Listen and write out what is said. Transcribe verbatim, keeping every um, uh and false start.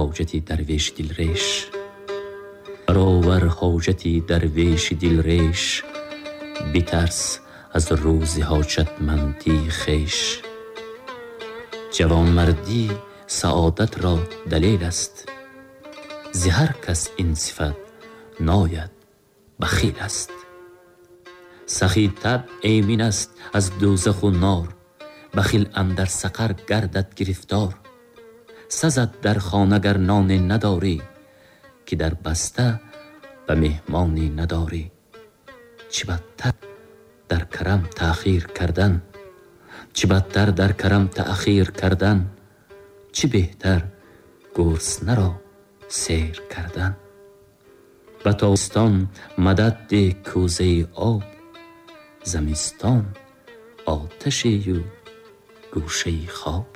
حاجتی درویش دل ریش، برآور حاجتی درویش دل ریش، بترس از روز حاجتمندی خویش. جوانمردی سعادت را دلیل است، ز هر کس این صفت ناید بخیل است. سخی طبع ایمن است از دوزخ و نار، بخیل اندر سقر گردد گرفتار. سزد در خانه گر نان نداری، که در بسته به مهمانی نداری. چه بدتر در کرم تأخیر کردن، چه بدتر در کرم تأخیر کردن، چه بهتر گرسنه را سیر کردن. به تابستان مدد ده کوزه آب، زمستان آتشی و گوشه خواب.